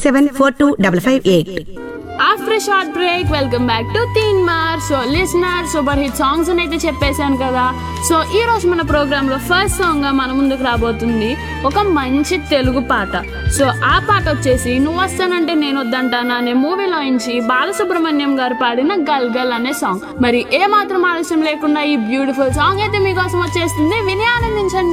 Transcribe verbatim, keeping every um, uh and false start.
Seven four two double five eight. After short break welcome back to తీన్ మార్. So listener super hit songs అని అయితే చెప్పేశాను కదా. So ఈ రోజు మన ప్రోగ్రామ్ లో ఫస్ట్ సాంగ్ గా మన ముందుకు రాబోతుంది ఒక మంచి తెలుగు పాట. సో ఆ పాట వచ్చేసి నువ్వు వస్తానంటే నేను వద్దంటానా అనే మూవీలో నుంచి బాలసుబ్రహ్మణ్యం గారు పాడిన గల్ గల్ అనే సాంగ్. మరి ఏ మాత్రం ఆలస్యం లేకుండా ఈ బ్యూటిఫుల్ సాంగ్ అయితే మీకోసం వచ్చేస్తుంది, విని ఆనందించండి.